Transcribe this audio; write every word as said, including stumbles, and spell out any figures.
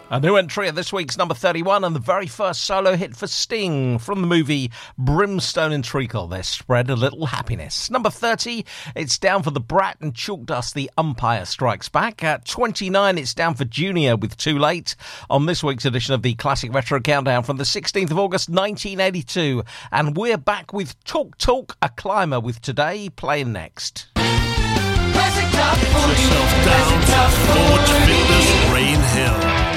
A new entry at this week's number thirty-one and the very first solo hit for Sting from the movie Brimstone and Treacle. They spread a little happiness. Number thirty, it's down for The Brat and Chalk Dust, The Umpire Strikes Back. At twenty-nine, it's down for Junior with Too Late on this week's edition of the Classic Retro Countdown from the sixteenth of August nineteen eighty-two. And we're back with Talk Talk, a climber with Today playing next. Get yourself down to Forge Fitness Rain Hill.